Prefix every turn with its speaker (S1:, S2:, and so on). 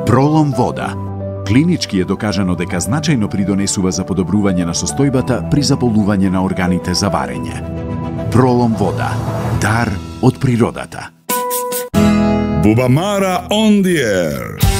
S1: Пролом вода. Клинички е докажано дека значајно придонесува за подобрување на состојбата при заболување на органите за варење. Пролом вода. Дар од природата.
S2: Бубамара on the air.